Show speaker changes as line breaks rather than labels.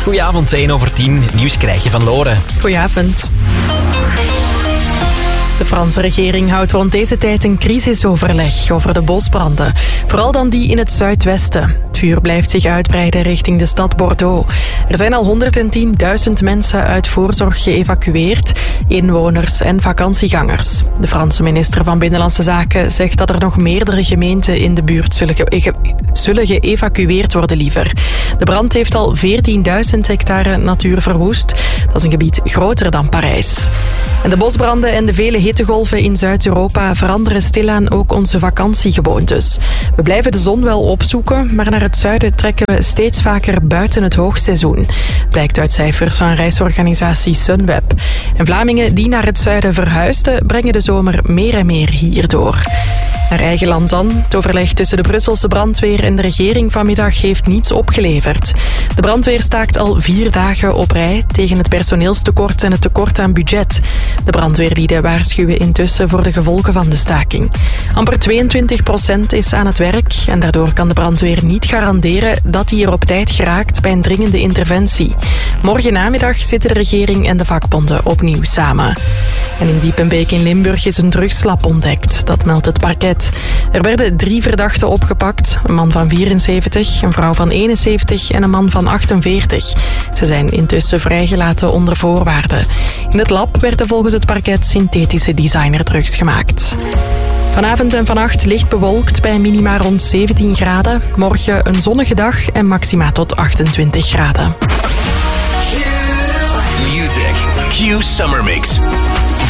Goedenavond, 1:10. Nieuws krijg je van Lore.
Goedenavond. De Franse regering houdt rond deze tijd een crisisoverleg over de bosbranden. Vooral dan die in het zuidwesten. Het vuur blijft zich uitbreiden richting de stad Bordeaux. Er zijn al 110.000 mensen uit voorzorg geëvacueerd, inwoners en vakantiegangers. De Franse minister van Binnenlandse Zaken zegt dat er nog meerdere gemeenten in de buurt zullen geëvacueerd worden liever. De brand heeft al 14.000 hectare natuur verwoest. Dat is een gebied groter dan Parijs. En de bosbranden en de vele hittegolven in Zuid-Europa veranderen stilaan ook onze vakantiegewoontes. We blijven de zon wel opzoeken, maar naar het zuiden trekken we steeds vaker buiten het hoogseizoen. Blijkt uit cijfers van reisorganisatie Sunweb. En Vlamingen die naar het zuiden verhuisden, brengen de zomer meer en meer hier door. Naar eigen land dan. Het overleg tussen de Brusselse brandweer en de regering vanmiddag heeft niets opgeleverd. De brandweer staakt al 4 dagen op rij tegen het personeelstekort en het tekort aan budget. De brandweerlieden waarschuwen intussen voor de gevolgen van de staking. Amper 22% is aan het werk en daardoor kan de brandweer niet garanderen dat hij er op tijd geraakt bij een dringende interventie. Morgen namiddag zitten de regering en de vakbonden opnieuw samen. En in Diepenbeek in Limburg is een drugslab ontdekt. Dat meldt het parket. Er werden 3 verdachten opgepakt. Een man van 74, een vrouw van 71 en een man van 48. Ze zijn intussen vrijgelaten onder voorwaarden. In het lab werden volgens het parket synthetische designerdrugs gemaakt. Vanavond en vannacht licht bewolkt bij minima rond 17 graden. Morgen een zonnige dag en maxima tot 28 graden.
Music. Q Summer Mix.